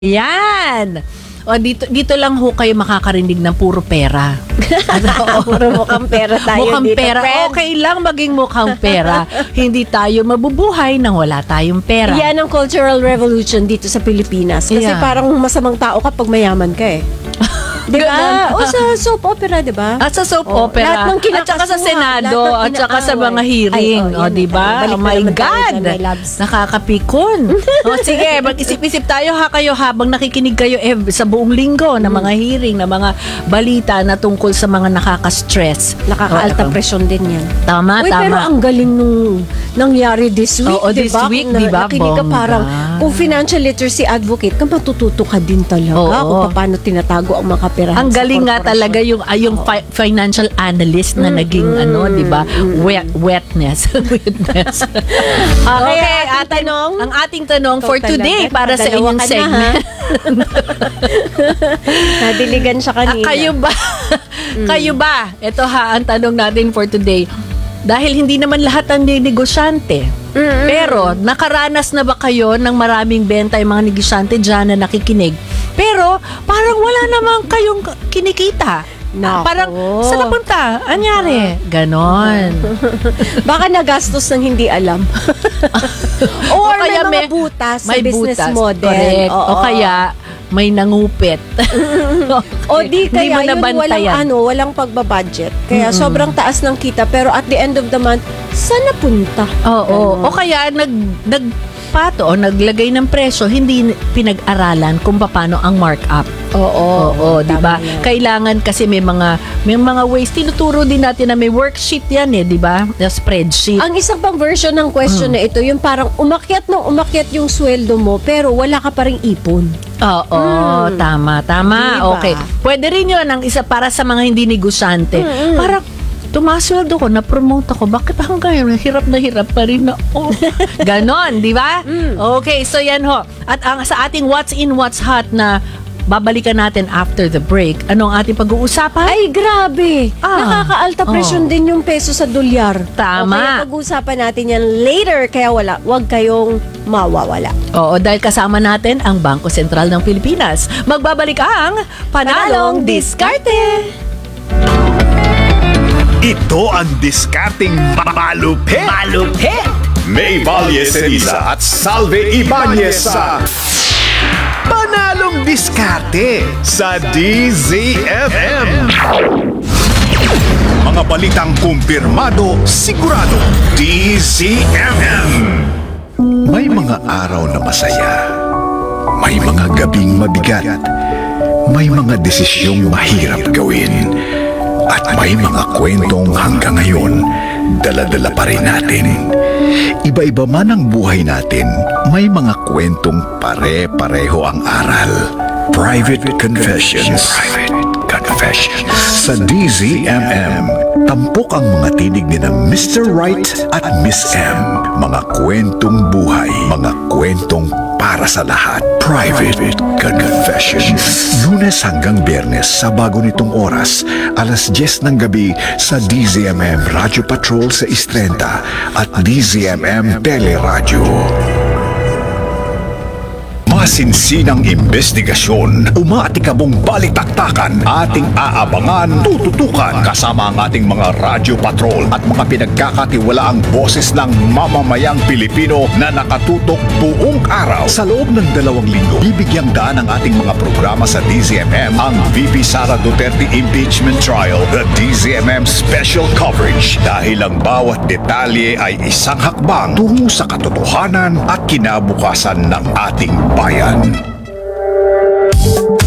Yan. O dito lang ho kayo makakarinig ng puro pera. Puro mukhang pera tayo Mukhang dito, pera. friend. Okay lang maging mukhang pera. Hindi tayo mabubuhay nang wala tayong pera. Yan ang cultural revolution dito sa Pilipinas. Kasi Yeah. parang masamang tao kapag mayaman ka eh. Diba? Ganon. O sa soap opera, diba? At sa soap Oh, opera, lahat ng at saka sa kinakasuhan, Senado, lahat ng at saka sa inaaway. mga hearing. Ay, O, yan, di ba? balik Oh na my naman tayo God. dyan, my loves. Nakakapikon. O, sige, mag-isip-isip tayo ha kayo habang nakikinig kayo sa buong linggo ng mga hearing, ng mga balita na tungkol sa mga nakaka-stress. Nakaka-alta O, presyon din yan. Tama, Uy, tama. pero ang galing nung nangyari this week, Oo, this diba? week, Kung diba? nakinig ka Bongga. parang, kung financial literacy advocate ka, matututo ka din talaga Oo. kung paano tinatago ang mga kaperahan Ang sa galing nga korporasyon. talaga yung financial analyst na naging di ba? Wetness. Wetness. Okay, ating tanong. Ang ating tanong Ikaw for talaga, today para sa padalawa inyong ka na, segment. Nadiligan siya kanina. Kayo ba? Kayo ba? Ito ha ang tanong natin for today. Dahil hindi naman lahat ang negosyante. Pero nakaranas na ba kayo ng maraming benta yung mga negosyante dyan na nakikinig? Pero parang wala namang kayong kinikita. Nako. Parang saan napunta? Anyari? Ganon. Baka nagastos ng hindi alam. Or may mga butas sa business butas. model. Correct. Oo. O kaya may nangupit. O di Hindi kaya mo yun nabantayan. walang pagbabudget. Kaya sobrang taas ng kita pero at the end of the month, saan napunta? Oo. Ganon. O kaya nagpato o naglagay ng presyo, hindi pinag-aralan kung paano ang markup. Oo, di ba? tama yan. Kailangan kasi may mga ways. Tinuturo din natin na may worksheet yan di ba? The spreadsheet. Ang isang pang version ng question na ito, yung parang umakyat yung sweldo mo pero wala ka pa ring ipon. Oo, tama. Diba? Okay. Pwede rin yun ang isa para sa mga hindi negosyante. Parang tumasweldo ko, na-promote ako. Bakit hanggang hirap na hirap pa rin na, ganon, di ba? Okay, so yan ho. At sa ating What's In, What's Hot na babalikan natin after the break, ano ang ating pag-uusapan? Ay, grabe! Nakaka-alta presyon din yung peso sa dolyar. Tama. O kaya pag-uusapan natin yan later, kaya wag kayong mawawala. Oo, dahil kasama natin ang Bangko Sentral ng Pilipinas. Magbabalik ang Panalong Diskarte! Ito ang diskarting malupit. Malupit! May Valle Ceriza at Salve Ibanez sa Panalong Diskarte sa DZFM. Mga balitang kumpirmado, sigurado, DZFM. May mga araw na masaya. May mga gabing mabigat. May mga desisyong mahirap gawin. At may mga kwentong hanggang ngayon, dala-dala pa rin natin. Iba-iba man ang buhay natin, may mga kwentong pare-pareho ang aral. Private Confessions. Sa DZMM, tampok ang mga tinig ni na Mr. Right at Miss M. Mga kwentong buhay, mga kwentong para sa lahat. Private Confessions. Lunes hanggang Biyernes sa bago nitong oras, alas 10 ng gabi sa DZMM Radio Patrol sa Istrenta at DZMM Teleradyo. Masinsinang investigasyon, umaatikabong balitaktakan, ating aabangan, tututukan kasama ang ating mga radyo patrol at mga pinagkakatiwalaang boses ng mamamayang Pilipino na nakatutok buong araw. Sa loob ng 2 linggo, bibigyang daan ang ating mga programa sa DZMM ang VP Sara Duterte Impeachment Trial, the DZMM Special Coverage. Dahil ang bawat detalye ay isang hakbang tungo sa katotohanan at kinabukasan ng ating bayan.